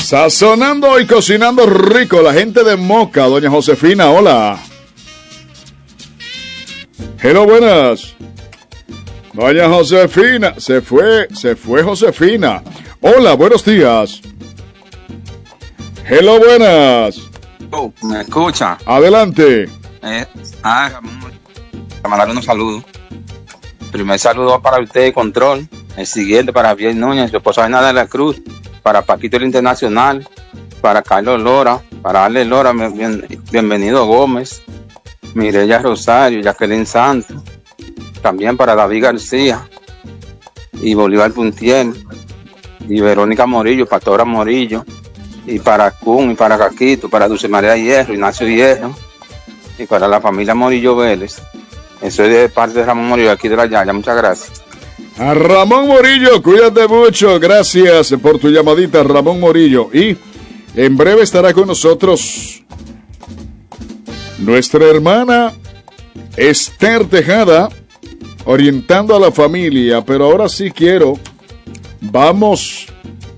Sazonando y cocinando rico, la gente de Moca, doña Josefina, hola. Hello, buenas. Doña Josefina, se fue Josefina. Hola, buenos días. Hello, buenas. ¿Me escucha? Adelante. Para mandar unos saludos. Primer saludo para usted, Control. El siguiente para Biel Núñez, su esposa Ana de la Cruz. Para Paquito el Internacional. Para Carlos Lora. Para Ale Lora, bienvenido Gómez. Mireya Rosario, Jacqueline Santos. También para David García. Y Bolívar Puntiel. Y Verónica Morillo, Pastora Morillo. Y para Kun, y para Caquito, para Dulce María Hierro, Ignacio Hierro. Y para la familia Morillo Vélez. Eso es de parte de Ramón Morillo, aquí de la Yaya. Muchas gracias. A Ramón Morillo, cuídate mucho. Gracias por tu llamadita, Ramón Morillo. Y en breve estará con nosotros nuestra hermana Esther Tejada, orientando a la familia. Pero ahora sí vamos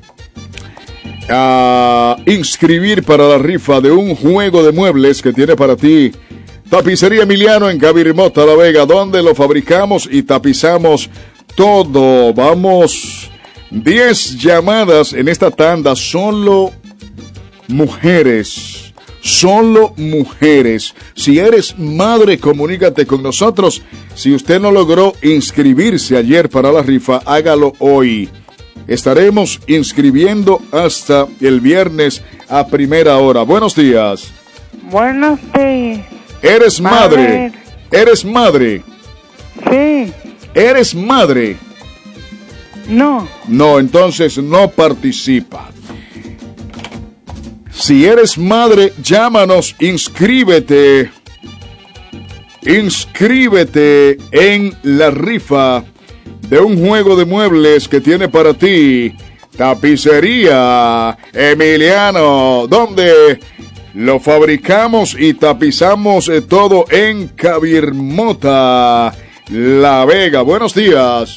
a inscribir para la rifa de un juego de muebles que tiene para ti Tapicería Emiliano en Cabirmota, La Vega, donde lo fabricamos y tapizamos todo. Vamos, 10 llamadas en esta tanda, solo mujeres. Si eres madre, comunícate con nosotros. Si usted no logró inscribirse ayer para la rifa, hágalo hoy. Estaremos inscribiendo hasta el viernes a primera hora. Buenos días. Buenos días. ¿Eres madre? ¿Eres madre? Sí. ¿Eres madre? No. No, entonces no participa. Si eres madre, llámanos, inscríbete. Inscríbete en la rifa de un juego de muebles que tiene para ti Tapicería Emiliano, donde lo fabricamos y tapizamos todo en Cabirmota, La Vega. Buenos días.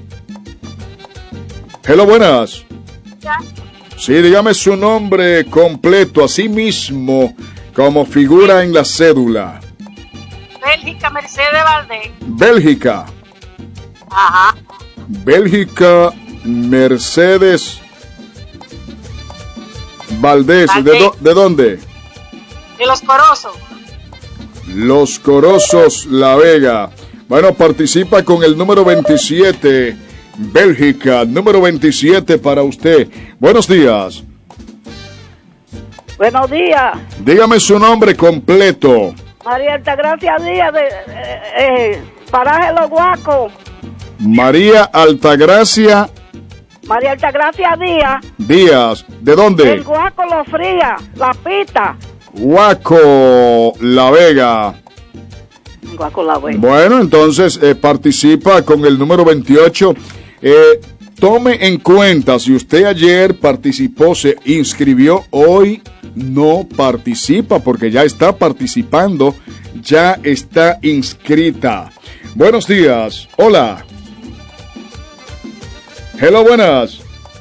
Hello, buenas. Sí, dígame su nombre completo, así mismo como figura en la cédula. Bélgica Mercedes Valdés. Bélgica. Ajá. Bélgica Mercedes Valdés. ¿De dónde? De Los Corozos. Los Corozos, La Vega. Bueno, participa con el número 27. Bélgica, número 27 para usted. Buenos días. Buenos días. Dígame su nombre completo. María Altagracia Díaz de Paraje Los Guacos. María Altagracia. María Altagracia Díaz. Díaz. ¿De dónde? El Guaco Lo Fría, La Pita. Guaco, La Vega. Guaco La Vega. Bueno, entonces participa con el número 28. Tome en cuenta, si usted ayer participó, se inscribió, hoy no participa porque ya está participando, ya está inscrita. Buenos días. Hola. Hello, buenas.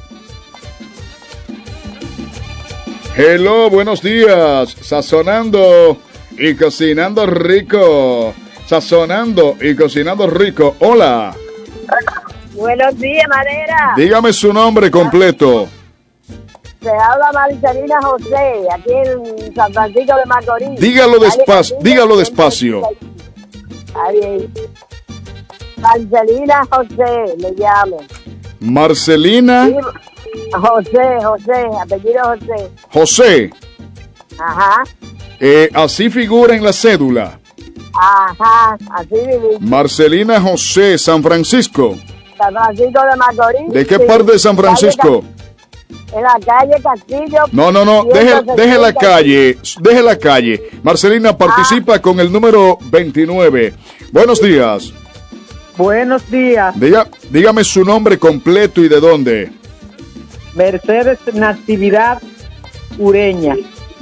Hello, buenos días. Sazonando y cocinando rico. Sazonando y cocinando rico. Hola. Buenos días, Madera. Dígame su nombre completo. Se habla Marcelina José, aquí en San Francisco de Macorís. Dígalo despacio, dígalo despacio. Ahí. Marcelina José, me llamo. Marcelina. Sí, José, apellido José. José. Ajá. Así figura en la cédula. Ajá, así viví. Marcelina José, San Francisco. San Francisco de Macorís. ¿De qué parte de San Francisco? En la calle Castillo. No, deje la calle. Marcelina participa con el número 29. Buenos días. Buenos días. Dígame su nombre completo y de dónde. Mercedes Natividad Ureña.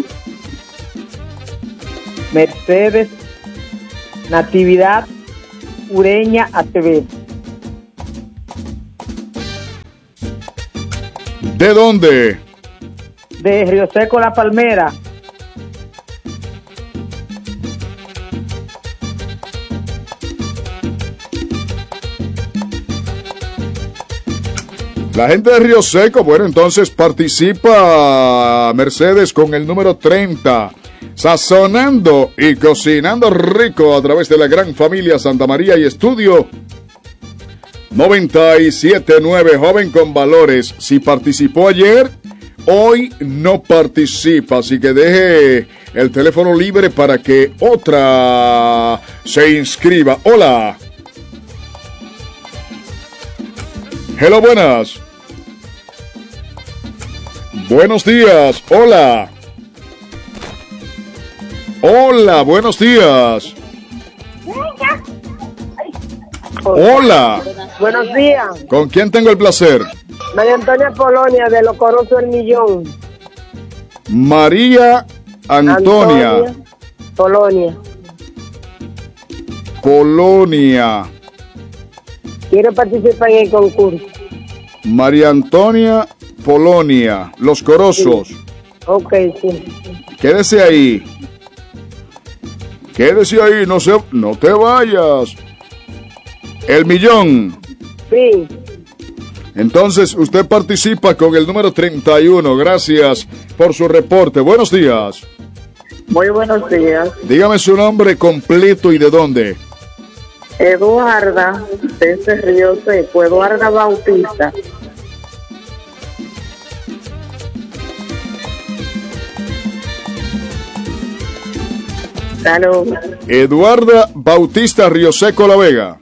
Mercedes Natividad Ureña Acevedo. ¿De dónde? de Río Seco La Palmera. La gente de Río Seco, bueno, entonces participa Mercedes con el número 30. Sazonando y cocinando rico a través de la gran familia Santa María y Estudio 97.9, joven con valores. Si participó ayer, hoy no participa, así que deje el teléfono libre para que otra se inscriba. Hola. Hello, buenas. Buenos días. Hola. Hola, buenos días. Hola. Buenos días. ¿Con quién tengo el placer? María Antonia Polonia, de Los Corozos del Millón. María Antonia. Polonia. Polonia. Quiero participar en el concurso. María Antonia Polonia. Los Corozos. Sí. Ok, sí. Quédese ahí. Quédese ahí, no te vayas. El Millón. Sí. Entonces, usted participa con el número 31. Gracias por su reporte. Buenos días. Muy buenos días. Dígame su nombre completo y de dónde. Eduarda, desde Río Seco, Eduarda Bautista. Salud. Eduarda Bautista, Río Seco, La Vega.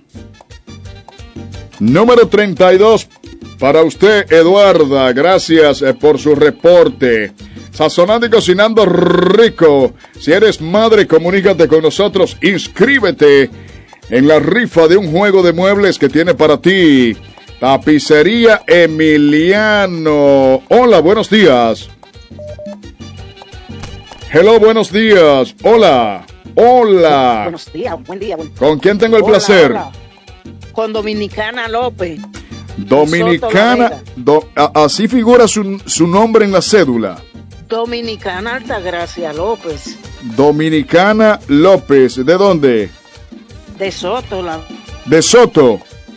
Número 32 para usted, Eduarda. Gracias por su reporte. Sazonando y cocinando rico. Si eres madre, comunícate con nosotros. Inscríbete en la rifa de un juego de muebles que tiene para ti Tapicería Emiliano. Hola, buenos días. Hello, buenos días. Hola. Hola. Buenos días, buen día. ¿Con quién tengo el placer? Hola. Con Dominicana López. Dominicana. Así figura su nombre en la cédula. Dominicana Altagracia López. Dominicana López. ¿De dónde? De Soto. De Soto.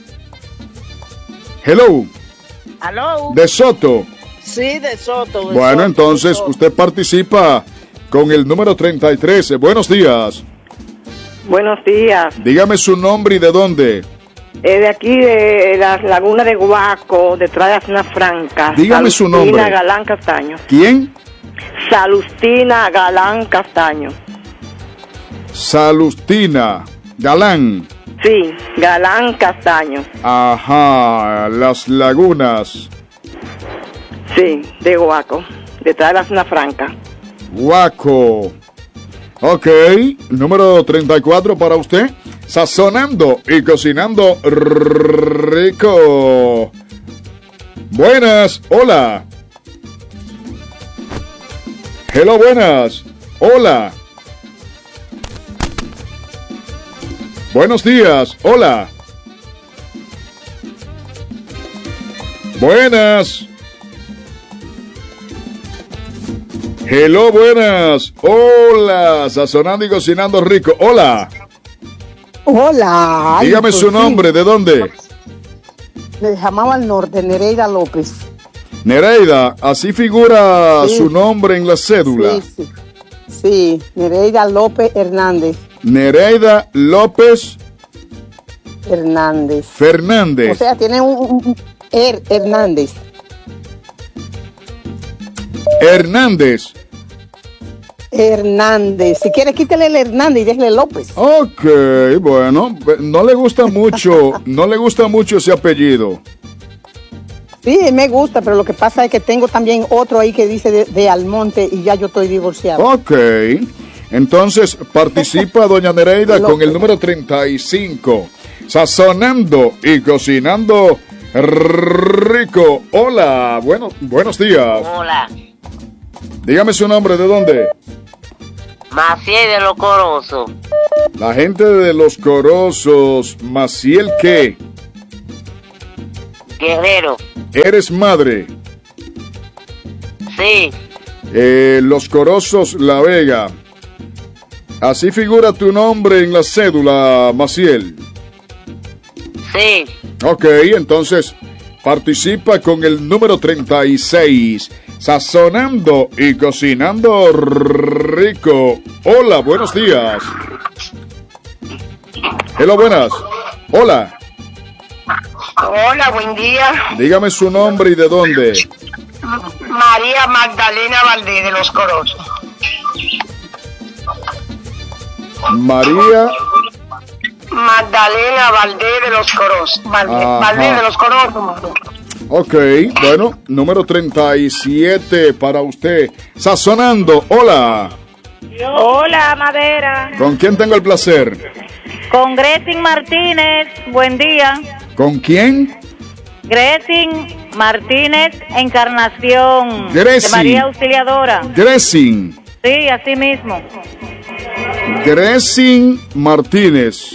Hello. ¿Aló? De Soto. Sí, de Soto. Bueno, Soto, entonces usted participa con el número 33. Buenos días. Buenos días. Dígame su nombre y de dónde. De aquí, de la laguna de Guaco, detrás de Azna Franca. Dígame su nombre. Salustina Galán Castaño. ¿Quién? Salustina Galán Castaño. Salustina Galán. Sí, Galán Castaño. Ajá, Las Lagunas. Sí, de Guaco, detrás de Azna Franca. Guaco. Ok, número 34 para usted. Sazonando y cocinando rico. Buenas, hola. Hello, buenas. Hola. Buenos días, hola. Buenas. Hello, buenas. Hola, sazonando y cocinando rico. Hola. Hola. Dígame su nombre, ¿de dónde? Me llamaba al norte, Nereida López. Nereida, así figura Sí. su nombre en la cédula. Sí, Nereida López Hernández. Nereida López Hernández. Fernández. O sea, tiene un Hernández. Hernández. Hernández. Si quiere, quítele el Hernández y déjele López. Ok, bueno, no le gusta mucho, no le gusta mucho ese apellido. Sí, me gusta, pero lo que pasa es que tengo también otro ahí que dice de Almonte y ya yo estoy divorciado. Ok, entonces participa doña Nereida con el número 35. Sazonando y cocinando rico. Hola, buenos días. Hola, Dígame su nombre, ¿de dónde? Maciel de Los Corozos. La gente de Los Corozos. Maciel, ¿qué? Guerrero. ¿Eres madre? Sí. Los Corozos, La Vega. Así figura tu nombre en la cédula, Maciel. Sí. Ok, entonces participa con el número 36. Sazonando y cocinando rico. Hola, buenos días. Hello, buenas. Hola. Hola, buen día. Dígame su nombre y de dónde. María Magdalena Valdés de Los Corozos. María Magdalena Valdés de Los Corozos. Valdés de Los Corozos. Ok, bueno, número 37 para usted. Sazonando, hola. Hola, Madera. ¿Con quién tengo el placer? Con Gresin Martínez, buen día. ¿Con quién? Gresin Martínez Encarnación. Gresin. De María Auxiliadora. Gresin. Sí, así mismo. Gresin Martínez.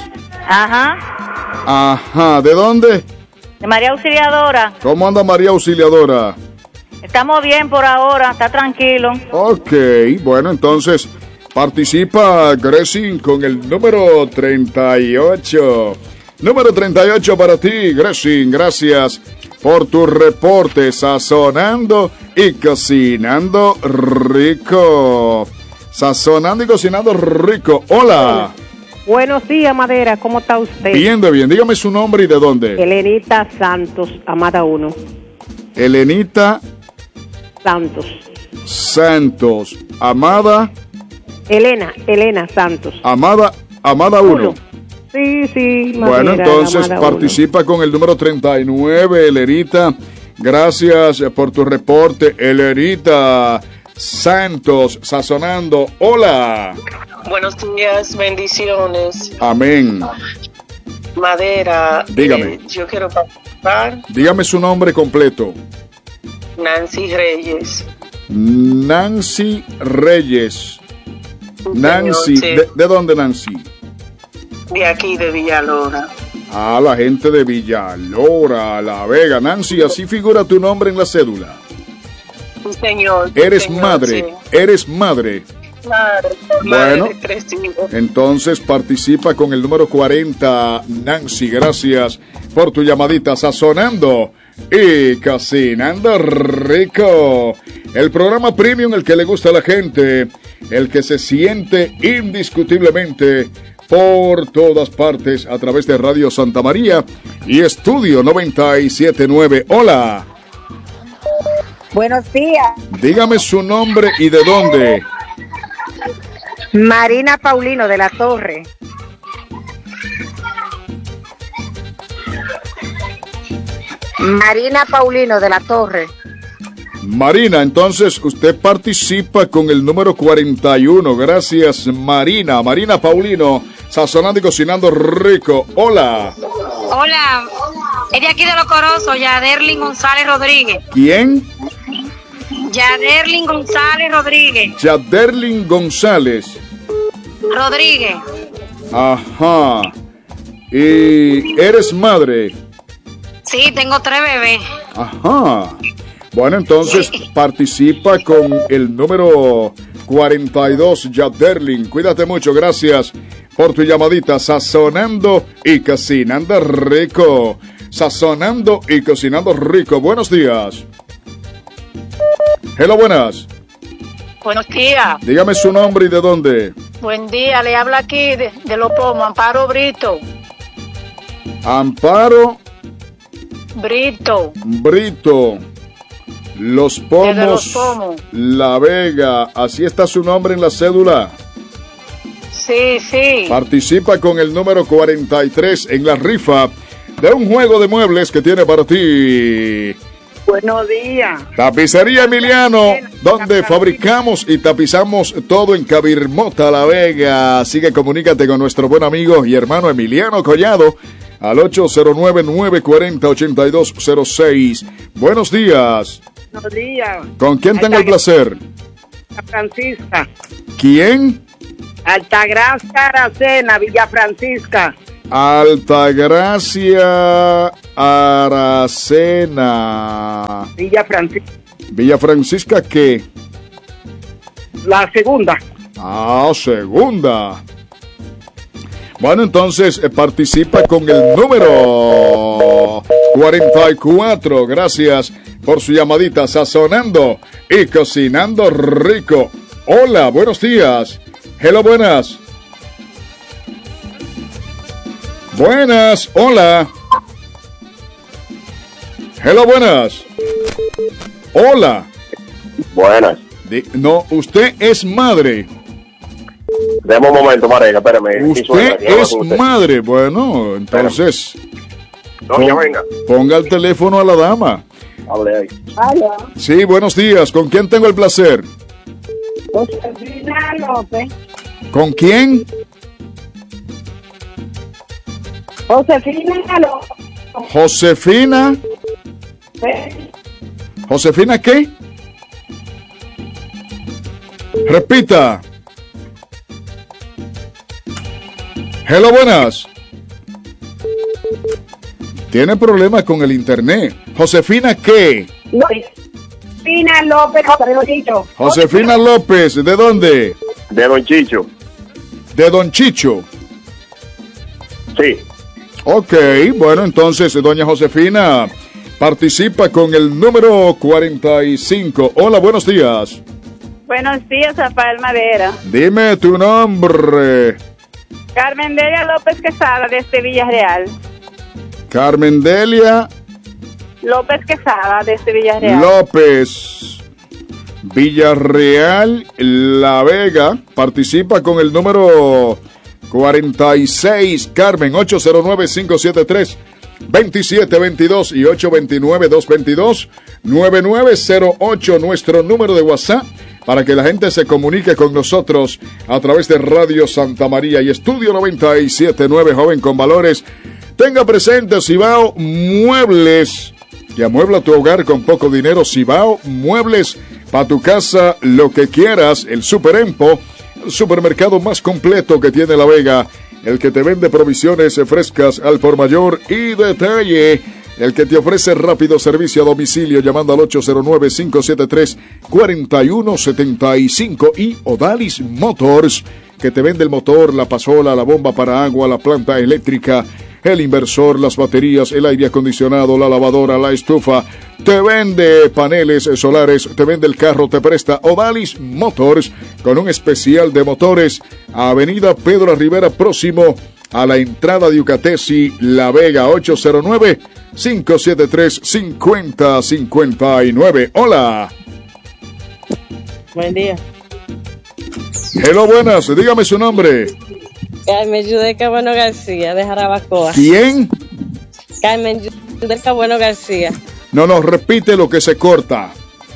Ajá. ¿De dónde? De María Auxiliadora. ¿Cómo anda María Auxiliadora? Estamos bien por ahora, está tranquilo. Ok, bueno, entonces participa Gresin con el número 38. Número 38 para ti, Gresin. Gracias por tu reporte. Sazonando y cocinando rico. Sazonando y cocinando rico. Hola. Buenos días, Madera. ¿Cómo está usted? Bien, dígame su nombre y de dónde. Elenita Santos, Amada 1. Elenita Santos. Amada. Elena Santos. Amada 1. Sí, Madera. Bueno, entonces Amada participa 1. con el número 39, Elenita. Gracias por tu reporte, Elenita Santos, sazonando. Hola. Buenos días, bendiciones. Amén. Madera. Dígame. Yo quiero participar. Dígame su nombre completo. Nancy Reyes. Nancy Reyes. Nancy, Señor, sí. ¿De dónde, Nancy? De aquí, de Villalora. La gente de Villalora, La Vega. Nancy, así figura tu nombre en la cédula. Señor. Eres señor, madre, sí. eres madre. Madre Bueno, de 3 hijos. Entonces participa con el número 40, Nancy. Gracias por tu llamadita. Sazonando y cocinando rico. El programa premium, el que le gusta a la gente, el que se siente indiscutiblemente por todas partes a través de Radio Santa María y Estudio 97.9. Hola. Buenos días. Dígame su nombre y de dónde. Marina Paulino de la Torre. Marina Paulino de la Torre. Marina, entonces usted participa con el número 41. Gracias, Marina. Marina Paulino, sazonando y cocinando rico. Hola. Hola, es de aquí de Los Corozos, Yaderlin González Rodríguez. ¿Quién? Yaderlin González Rodríguez. Yaderlin González. Rodríguez. Ajá. ¿Y eres madre? Sí, tengo 3 bebés. Ajá. Bueno, entonces participa con el número 42, Yaderlin. Cuídate mucho, gracias por tu llamadita. Sazonando y cocinando rico. Sazonando y cocinando rico. Buenos días. Hello, buenas. Buenos días. Dígame su nombre y de dónde. Buen día, le habla aquí de Los Pomos, Amparo Brito. Amparo Brito. Los Pomos, La Vega. ¿Así está su nombre en la cédula? Sí. Participa con el número 43 en la rifa de un juego de muebles que tiene para ti. Buenos días. Tapicería Emiliano, donde fabricamos y tapizamos todo en Cabirmota, La Vega. Así que comunícate con nuestro buen amigo y hermano Emiliano Collado al 809-940-8206. Buenos días. Buenos días. ¿Con quién tengo el placer? Francisca. ¿Quién? Altagracia Aracena, Villa Francisca. Altagracia Aracena. Villa Francisca. Villa Francisca, ¿qué? La segunda. Ah, segunda. Bueno, entonces participa con el número 44. Gracias por su llamadita. Sazonando y cocinando rico. Hola, buenos días. Hello, buenas. Buenas, hola. Hello, buenas. Hola. Buenas. No, usted es madre. Deme un momento, María, espérame. Usted es madre. Bueno, entonces. No, ya venga. Ponga el teléfono a la dama. Hable ahí. Aló. Sí, buenos días. ¿Con quién tengo el placer? Josefina López. ¿Con quién? Josefina López. Josefina. ¿Josefina qué? Repita. Hello, buenas. Tiene problemas con el internet. ¿Josefina qué? Josefina López, de Don Chicho. Josefina López, ¿de dónde? De Don Chicho. ¿De Don Chicho? Sí. Ok, bueno, entonces, doña Josefina participa con el número 45. Hola, buenos días. Buenos días, Rafael Madera. Dime tu nombre. Carmen Delia López Quesada, desde Villarreal. Carmen Delia López Quesada, desde Villarreal. López, Villarreal, La Vega. Participa con el número 46. Carmen, 809-573-2722 y 829-222-9908. Nuestro número de WhatsApp para que la gente se comunique con nosotros a través de Radio Santa María y Estudio 97.9, joven con valores. Tenga presente Cibao Muebles, que amuebla tu hogar con poco dinero. Cibao Muebles, para tu casa, lo que quieras. El Super Empo, el supermercado más completo que tiene La Vega, el que te vende provisiones frescas al por mayor y detalle, el que te ofrece rápido servicio a domicilio llamando al 809-573-4175, y Odalis Motors, que te vende el motor, la pasola, la bomba para agua, la planta eléctrica, el inversor, las baterías, el aire acondicionado, la lavadora, la estufa. Te vende paneles solares, te vende el carro, te presta Odalis Motors, con un especial de motores. Avenida Pedro Rivera, próximo a la entrada de Yucatesi, La Vega, 809-573-5059. Hola. Buen día. Hello, buenas. Dígame su nombre. Carmen Yudelka Bueno García, de Jarabacoa. ¿Quién? Carmen Yudelka Bueno García. No, repite lo que se corta.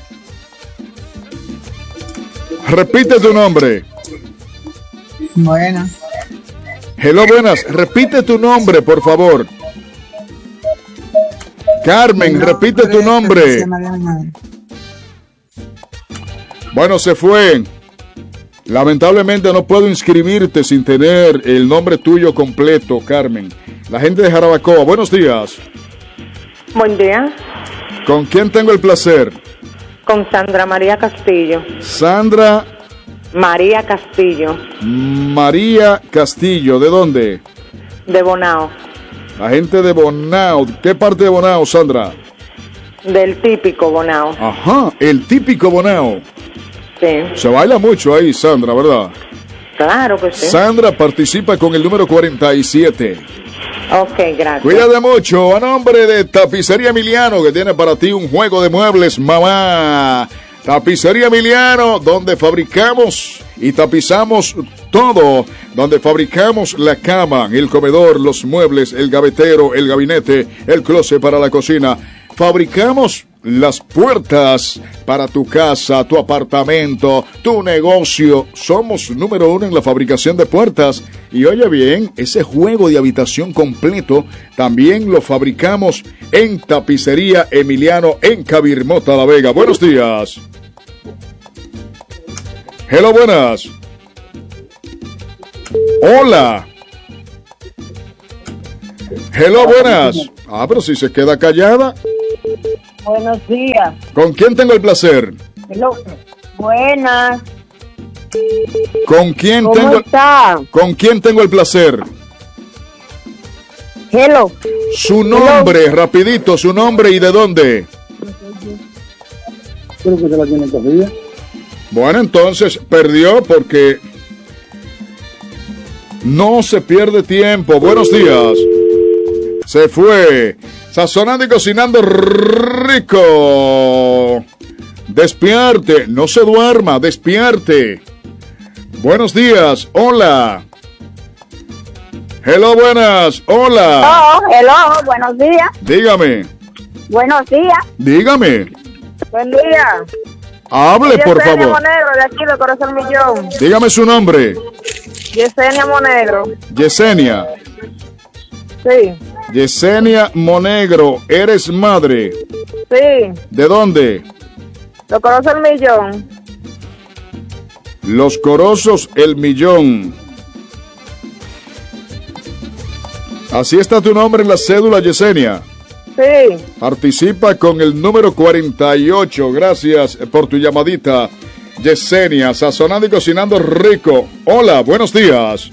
Repite tu nombre. Buenas. Hello, buenas. Repite tu nombre, por favor. Carmen, repite tu nombre. Bueno, se fue. Lamentablemente no puedo inscribirte sin tener el nombre tuyo completo, Carmen. La gente de Jarabacoa, buenos días. Buen día. ¿Con quién tengo el placer? Con Sandra María Castillo. Sandra María Castillo. María Castillo, ¿de dónde? De Bonao. La gente de Bonao. ¿Qué parte de Bonao, Sandra? Del típico Bonao. Ajá, el típico Bonao. Sí. Se baila mucho ahí, Sandra, ¿verdad? Claro que sí. Sandra participa con el número 47. Ok, gracias. Cuídate mucho. A nombre de Tapicería Emiliano, que tiene para ti un juego de muebles, mamá. Tapicería Emiliano, donde fabricamos y tapizamos todo. Donde fabricamos la cama, el comedor, los muebles, el gavetero, el gabinete, el closet para la cocina. Fabricamos las puertas para tu casa, tu apartamento, tu negocio. Somos número 1 en la fabricación de puertas. Y oye bien, ese juego de habitación completo también lo fabricamos en Tapicería Emiliano, en Cabirmota, La Vega. Buenos días. Hello, buenas. Hola. Hello, buenas. Ah, pero si se queda callada. Buenos días. ¿Con quién tengo el placer? Hello. Buenas. ¿Con quién ¿Cómo tengo? está? ¿Con quién tengo el placer? Hello. Su nombre, rapidito, su nombre y de dónde. Creo que se la tiene cogida. Bueno, entonces perdió porque no se pierde tiempo. Buenos días. Se fue. Sazonando y cocinando rico. Despierte, no se duerma, despierte. Buenos días, hola. Hello, buenas, hola. Hello, buenos días. Dígame, Buenos días. dígame. Buen día. Hable, por Yesenia favor. Monegro, de aquí, de Corazón Millón. Dígame su nombre. Yesenia Monegro. Yesenia. Sí, Yesenia Monegro, ¿eres madre? sí. ¿De dónde? De Corazón Millón. Los Corozos, El Millón. Así está tu nombre en la cédula, Yesenia. Sí. Participa con el número 48. Gracias por tu llamadita, Yesenia. Sazonando y cocinando rico. Hola, buenos días.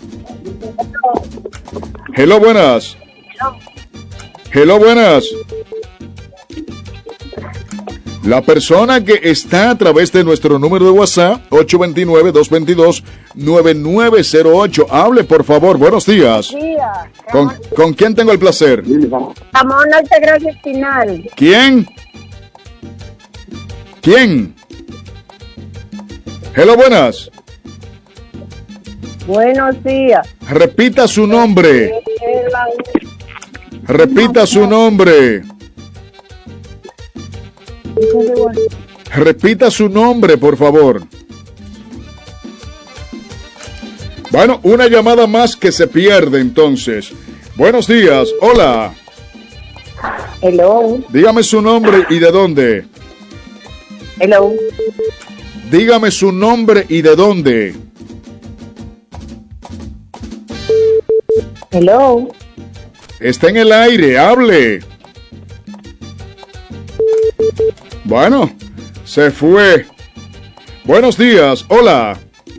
Hello, buenas. Hello, buenas. La persona que está a través de nuestro número de WhatsApp, 829-222-9908. Hable, por favor. Buenos días. ¿Con quién tengo el placer? Amor, no te gracias final. ¿Quién? ¿Quién? Hello, buenas. Buenos días. Repita su nombre. Repita su nombre. Repita su nombre, por favor. Bueno, una llamada más que se pierde entonces. Buenos días, hola. Hello. Dígame su nombre y de dónde. Hello. Dígame su nombre y de dónde. Hello. Está en el aire, hable. Bueno, se fue. Buenos días, hola.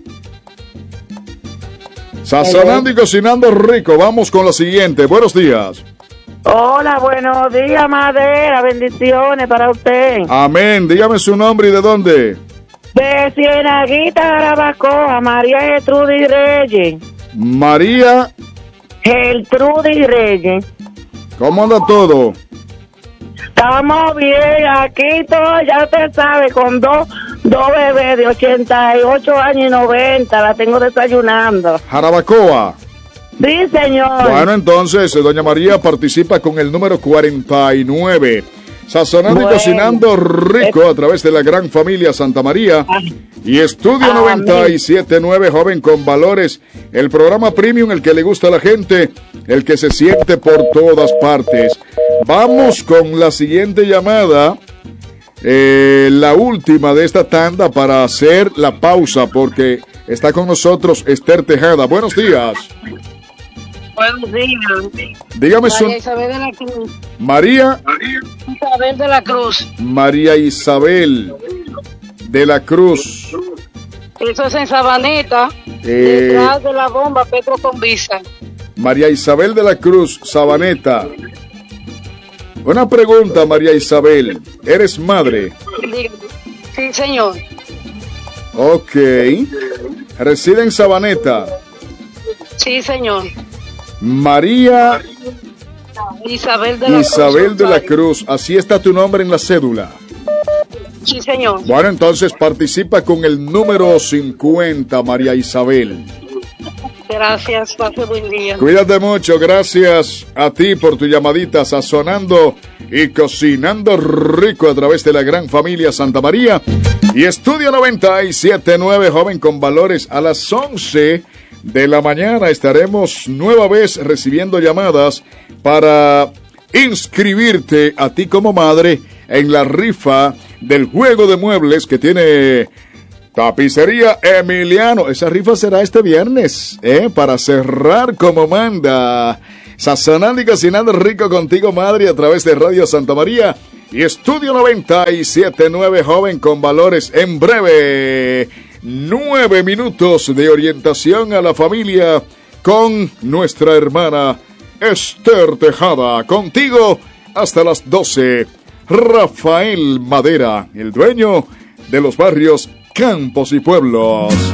Sazonando y cocinando rico. Vamos con la siguiente. Buenos días. Hola, buenos días, Madera. Bendiciones para usted. Amén. Dígame su nombre y de dónde. De Cienaguita, Jarabacoa, María Gertrudis Reyes. María. Gertrudis Reyes. ¿Cómo anda todo? Estamos bien, aquí todo, ya usted sabe, con dos bebés de 88 años y 90, la tengo desayunando. Jarabacoa. Sí, señor. Bueno, entonces, doña María participa con el número 49. Sazonando y cocinando rico a través de la gran familia Santa María. Y Estudio 97.9, joven con valores. El programa premium, el que le gusta a la gente, el que se siente por todas partes. Vamos con la siguiente llamada. La última de esta tanda para hacer la pausa, porque está con nosotros Esther Tejada. Buenos días. Buenos días. Dígame su... María Isabel de la Cruz. María Isabel de la Cruz. María Isabel de la Cruz. Eso es en Sabaneta, detrás de la bomba Petro con Visa. María Isabel de la Cruz, Sabaneta. Una pregunta, María Isabel. ¿Eres madre? Sí, señor. Ok. ¿Reside en Sabaneta? Sí, señor. María Isabel de la Isabel Cruz. de la Cruz. Así está tu nombre en la cédula. Sí, señor. Bueno, entonces participa con el número 50, María Isabel. Gracias, pase buen día. Cuídate mucho, gracias a ti por tu llamadita, sazonando y cocinando rico a través de la gran familia Santa María. Y Estudio 97.9, joven con valores, a las 11 de la mañana estaremos nueva vez recibiendo llamadas para inscribirte a ti como madre en la rifa del juego de muebles que tiene Tapicería Emiliano. Esa rifa será este viernes, para cerrar como manda. Sazonando y cocinando rico contigo, madre, a través de Radio Santa María y Estudio 97.9, joven con valores. En breve 9 minutos de orientación a la familia con nuestra hermana Esther Tejada. Contigo hasta las 12. Rafael Madera, el dueño de los barrios Campos y Pueblos.